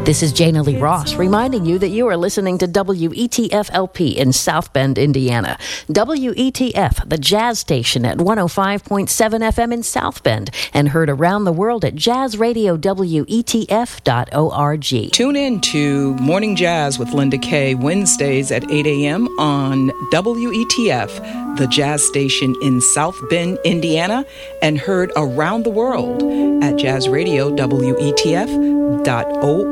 This is Jana Lee Ross reminding you that you are listening to WETF-LP in South Bend, Indiana. WETF, the jazz station at 105.7 FM in South Bend, and heard around the world at jazzradiowetf.org. Tune in to Morning Jazz with Linda Kay Wednesdays at 8 a.m. on WETF, the jazz station in South Bend, Indiana, and heard around the world at jazzradiowetf.org.